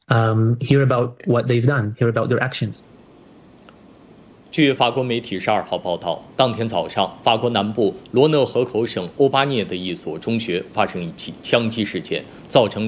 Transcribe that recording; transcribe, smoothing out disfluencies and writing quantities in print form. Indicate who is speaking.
Speaker 1: hear about what they've done, hear about their actions.
Speaker 2: 据法国媒体12号报道，当天早上，法国南部罗讷河口省欧巴涅的一所中学发生一起枪击事件，造成